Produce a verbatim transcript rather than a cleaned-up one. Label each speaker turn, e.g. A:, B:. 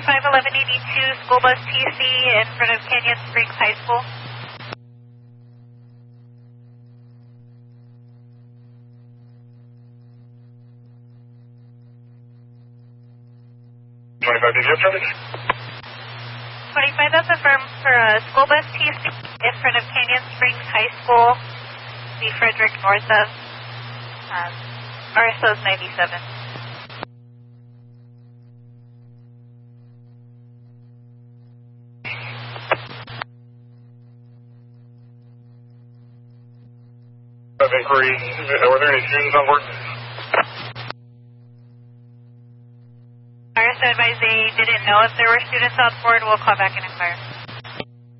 A: five eleven eighty-two, school bus T C in front of Canyon Springs High School.
B: twenty-five, did you have traffic?
A: twenty-five, that's affirmed for uh, school bus T C in front of Canyon Springs High School, the Frederick north of um, R S O's ninety-seven.
B: Of inquiry, were there any students on board?
A: R S O advised they didn't know if there were students on board. We'll call back and inquire.